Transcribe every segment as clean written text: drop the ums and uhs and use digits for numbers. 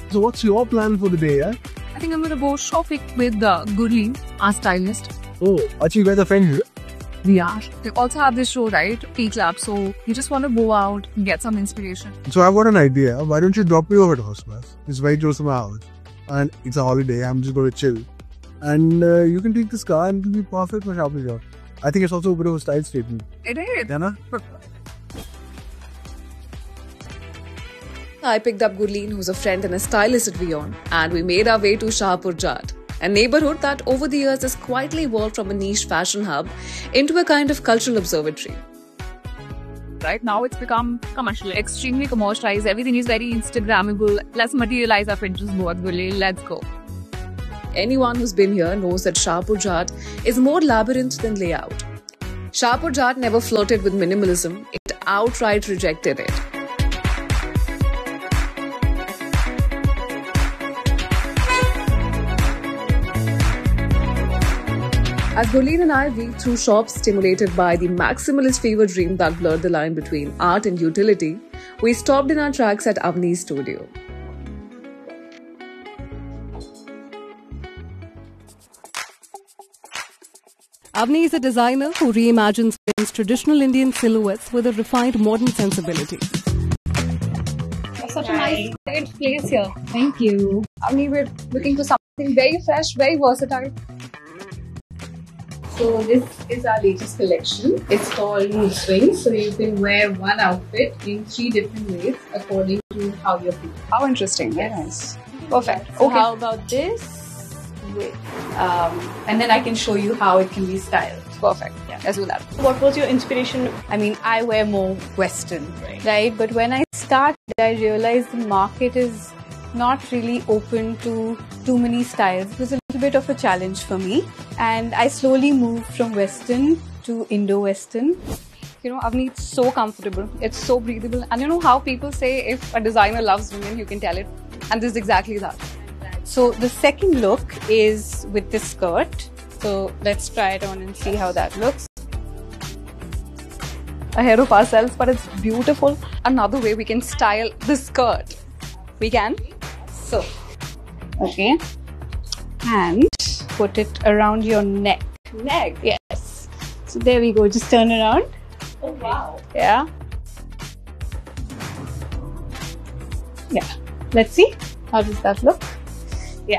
So what's your plan for the day, yeah? I think I'm going to go shopping with Gurleen, our stylist. Oh, actually, we're the friends. We are. They also have this show, right? P-Club. So you just want to go out, get some inspiration. So I've got an idea. Why don't you drop me over at Housemass? It's very close to my house. And it's a holiday. I'm just going to chill. And you can take this car and it'll be perfect for shopping here. I think it's also a bit of a style statement. It is. Yeah, na? I picked up Gurleen, who's a friend and a stylist at Vion, and we made our way to Shahpur Jat, a neighborhood that over the years has quietly evolved from a niche fashion hub into a kind of cultural observatory. Right now it's become commercial, extremely commercialized. Everything is very Instagrammable. Let's materialize our Pinterest board, Gurleen. Let's go. Anyone who's been here knows that Shahpur Jat is more labyrinth than layout. Shahpur Jat never flirted with minimalism, it outright rejected it. As Gurleen and I weaved through shops stimulated by the maximalist fever dream that blurred the line between art and utility, we stopped in our tracks at Avni's studio. Avni is a designer who reimagines traditional Indian silhouettes with a refined modern sensibility. Such a nice place here. Thank you. Avni, we're looking for something very fresh, very versatile. So this is our latest collection. It's called Mood Swings. So you can wear one outfit in 3 different ways according to how you're feeling. How interesting. Very nice. Perfect. So Okay. how about this? And then I can show you how it can be styled. Perfect. Yeah. Let's do that. What was your inspiration? I mean, I wear more Western, right? But when I started, I realized the market is not really open to too many styles. It was a little bit of a challenge for me. And I slowly moved from Western to Indo-Western. You know, Avni, it's so comfortable. It's so breathable. And you know how people say if a designer loves women, you can tell it. And this is exactly that. So the second look is with this skirt. So let's try it on and see how that looks. Ahead of ourselves, but it's beautiful. Another way we can style the skirt. We can. So, okay. And put it around your neck. Neck. Yes. So there we go. Just turn around. Oh, wow. Yeah. Yeah. Let's see. How does that look? Yeah.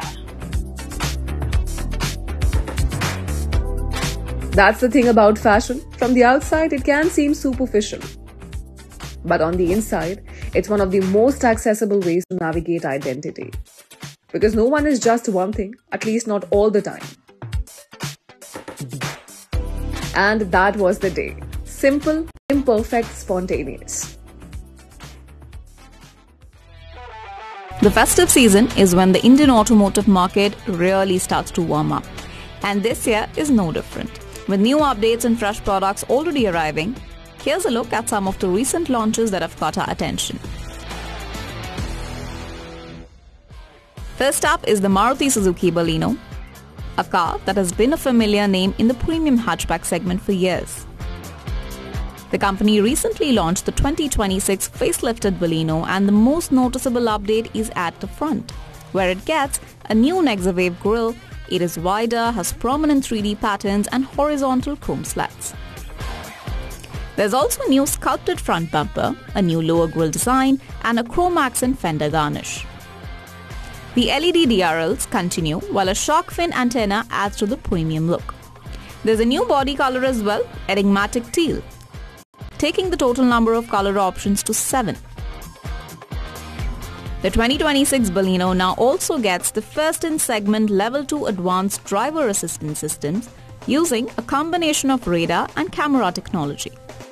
That's the thing about fashion. From the outside, it can seem superficial. But on the inside, it's one of the most accessible ways to navigate identity. Because no one is just one thing, at least not all the time. And that was the day. Simple, imperfect, spontaneous. The festive season is when the Indian automotive market really starts to warm up. And this year is no different. With new updates and fresh products already arriving, here's a look at some of the recent launches that have caught our attention. First up is the Maruti Suzuki Baleno, a car that has been a familiar name in the premium hatchback segment for years. The company recently launched the 2026 facelifted Baleno, and the most noticeable update is at the front, where it gets a new Nexawave grille. It is wider, has prominent 3D patterns and horizontal chrome slats. There's also a new sculpted front bumper, a new lower grille design, and a chrome accent fender garnish. The LED DRLs continue, while a shark fin antenna adds to the premium look. There's a new body color as well, enigmatic teal, taking the total number of color options to 7. The 2026 Baleno now also gets the first-in-segment Level 2 advanced driver assistance systems using a combination of radar and camera technology.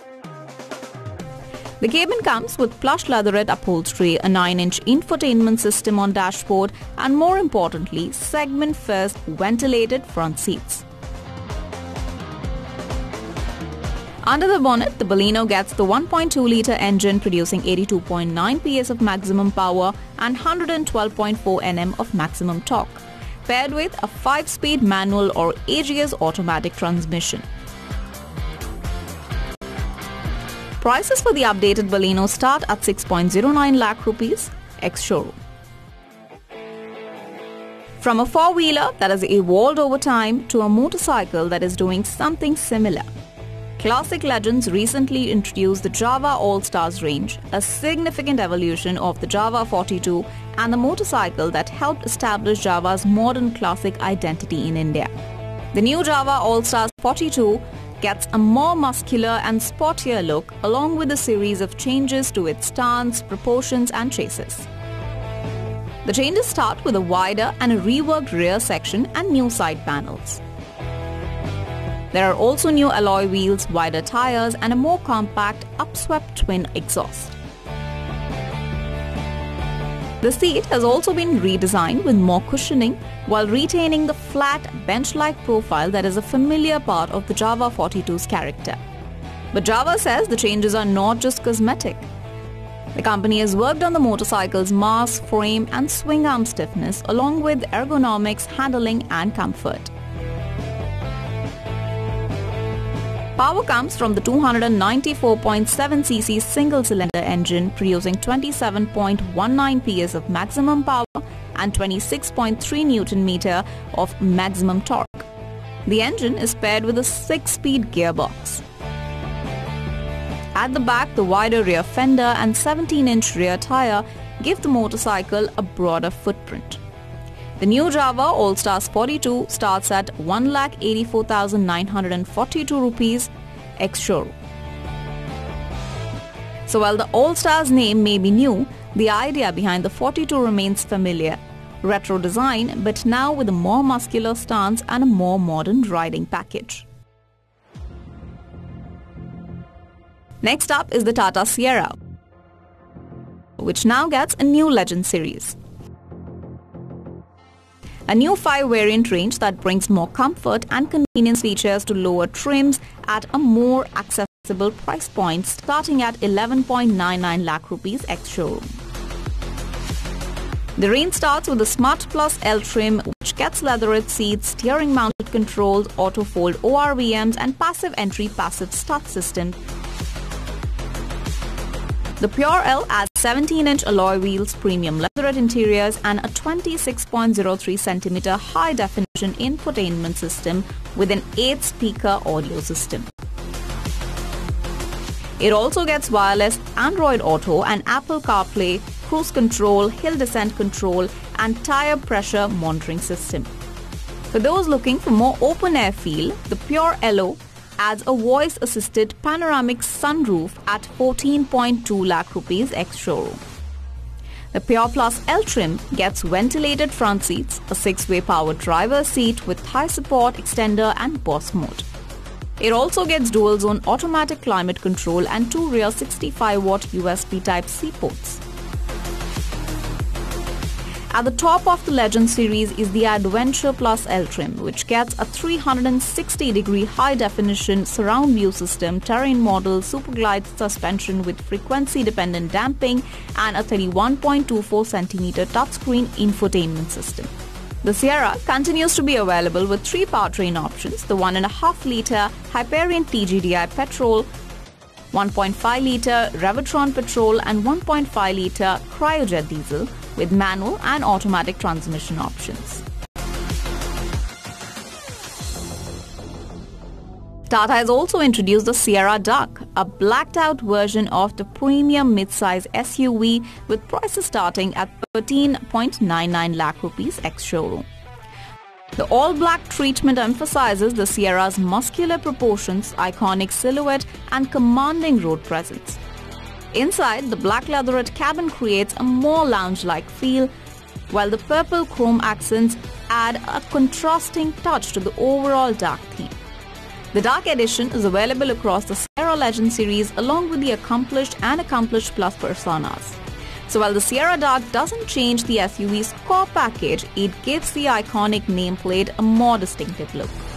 The cabin comes with plush leatherette upholstery, a 9-inch infotainment system on dashboard, and more importantly, segment-first ventilated front seats. Under the bonnet, the Baleno gets the 1.2-litre engine producing 82.9 PS of maximum power and 112.4 Nm of maximum torque, paired with a 5-speed manual or AGS automatic transmission. Prices for the updated Baleno start at 6.09 lakh rupees ex-showroom. From a four-wheeler that has evolved over time to a motorcycle that is doing something similar, Classic Legends recently introduced the Java All-Stars range, a significant evolution of the Java 42 and the motorcycle that helped establish Java's modern classic identity in India. The new Java All-Stars 42 gets a more muscular and sportier look along with a series of changes to its stance, proportions and chassis. The changes start with a wider and a reworked rear section and new side panels. There are also new alloy wheels, wider tires and a more compact upswept twin exhaust. The seat has also been redesigned with more cushioning while retaining the flat, bench-like profile that is a familiar part of the Java 42's character. But Java says the changes are not just cosmetic. The company has worked on the motorcycle's mass, frame and swing arm stiffness along with ergonomics, handling and comfort. Power comes from the 294.7cc single-cylinder engine producing 27.19 PS of maximum power and 26.3 Nm of maximum torque. The engine is paired with a 6-speed gearbox. At the back, the wider rear fender and 17-inch rear tire give the motorcycle a broader footprint. The new Java All-Stars 42 starts at 1,84,942 rupees ex-showroom. So while the All-Stars name may be new, the idea behind the 42 remains familiar. Retro design, but now with a more muscular stance and a more modern riding package. Next up is the Tata Sierra, which now gets a new Legend series. A new 5-variant range that brings more comfort and convenience features to lower trims at a more accessible price point starting at 11.99 lakh rupees ex-showroom. The range starts with the Smart Plus L trim, which gets leatherette seats, steering mounted controls, auto-fold ORVMs and passive entry passive start system. The Pure L adds 17-inch alloy wheels, premium leatherette interiors and a 26.03cm high-definition infotainment system with an 8-speaker audio system. It also gets wireless Android Auto and Apple CarPlay, cruise control, hill descent control and tire pressure monitoring system. For those looking for more open-air feel, the Pure LO adds a voice-assisted panoramic sunroof at 14.2 lakh rupees ex-showroom. The Pure Plus L trim gets ventilated front seats, a 6-way power driver's seat with thigh support, extender and Bose mode. It also gets dual-zone automatic climate control and 2 rear 65-watt USB Type-C ports. At the top of the Legend series is the Adventure Plus L trim, which gets a 360-degree high-definition surround view system, terrain model, super glide suspension with frequency-dependent damping, and a 31.24cm touchscreen infotainment system. The Sierra continues to be available with 3 powertrain options: the 1.5-litre Hyperion TGDI petrol, 1.5-litre Revotron petrol, and 1.5-litre Cryojet diesel, with manual and automatic transmission options. Tata has also introduced the Sierra Duck, a blacked-out version of the premium mid-size SUV with prices starting at 13.99 lakh rupees ex-showroom. The all-black treatment emphasizes the Sierra's muscular proportions, iconic silhouette and commanding road presence. Inside, the black leatherette cabin creates a more lounge-like feel, while the purple chrome accents add a contrasting touch to the overall dark theme. The Dark Edition is available across the Sierra Legend series along with the Accomplished and Accomplished Plus personas. So while the Sierra Dark doesn't change the SUV's core package, it gives the iconic nameplate a more distinctive look.